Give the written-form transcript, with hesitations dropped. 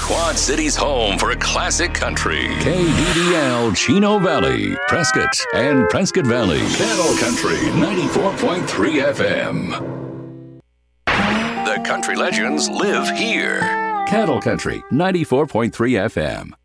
Quad City's home for classic country. KDDL Chino Valley, Prescott, and Prescott Valley. Cattle Country 94.3 FM. The country legends live here. Cattle Country 94.3 FM.